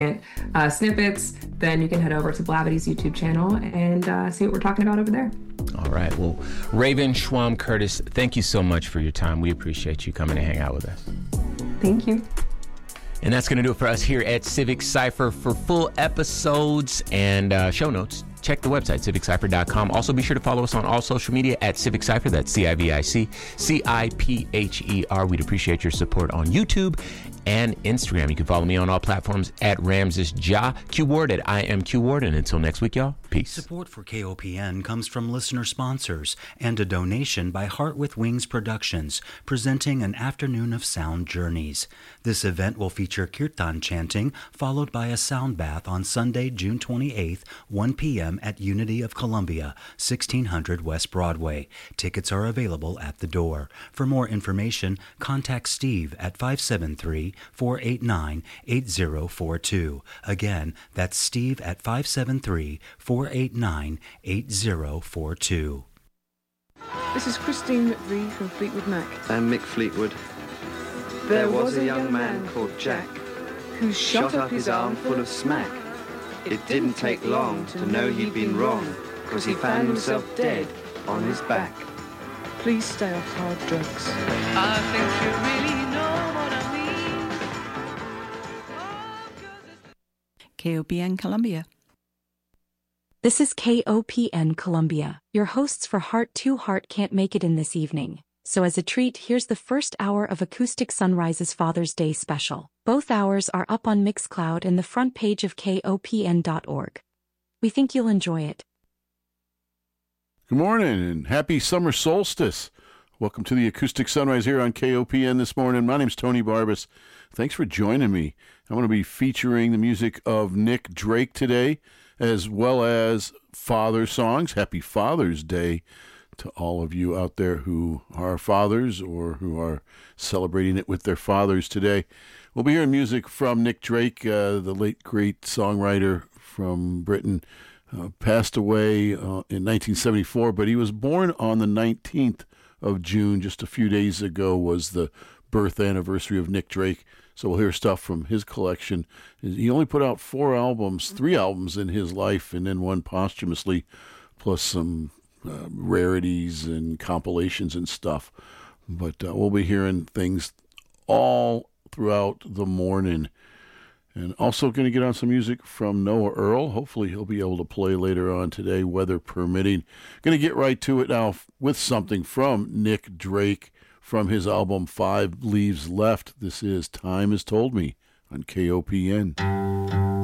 snippets, then you can head over to Blavity's YouTube channel and see what we're talking about over there. All right. Well, Raven Schwam Curtis, thank you so much for your time. We appreciate you coming to hang out with us. Thank you. And that's going to do it for us here at Civic Cypher. For full episodes and show notes, check the website, civiccypher.com. Also, be sure to follow us on all social media at Civic Cypher. That's CIVIC-CIPHER. We'd appreciate your support on YouTube and Instagram. You can follow me on all platforms at Ramses Ja, Q Ward at I am Q Ward. And until next week, y'all, peace. Support for KOPN comes from listener sponsors and a donation by Heart with Wings Productions, presenting an afternoon of sound journeys. This event will feature kirtan chanting, followed by a sound bath on Sunday, June 28th, 1 p.m. at Unity of Columbia, 1600 West Broadway. Tickets are available at the door. For more information, contact Steve at 573-489-8042. Again, that's Steve at 573-489-8042. This is Christine McVie from Fleetwood Mac. And Mick Fleetwood. There was a young man called Jack who shot up his arm full of smack. It didn't take long to know he'd been wrong, 'cause he found himself dead on his back. Please stay off hard drugs. I think you really know what I mean. KOPN Columbia. This is KOPN Columbia. Your hosts for Heart to Heart can't make it in this evening. So as a treat, here's the first hour of Acoustic Sunrise's Father's Day special. Both hours are up on Mixcloud and the front page of KOPN.org. We think you'll enjoy it. Good morning and happy summer solstice. Welcome to the Acoustic Sunrise here on KOPN this morning. My name's Tony Barbas. Thanks for joining me. I'm going to be featuring the music of Nick Drake today, as well as father songs. Happy Father's Day to all of you out there who are fathers or who are celebrating it with their fathers today. We'll be hearing music from Nick Drake, the late great songwriter from Britain. Passed away in 1974, but he was born on the 19th of June. Just a few days ago was the birth anniversary of Nick Drake. So we'll hear stuff from his collection. He only put out 3 albums in his life, and then one posthumously, plus some rarities and compilations and stuff. But we'll be hearing things all throughout the morning. And also going to get on some music from Noah Earl. Hopefully he'll be able to play later on today, weather permitting. Going to get right to it now with something from Nick Drake from his album 5 Leaves Left. This is Time Has Told Me on KOPN.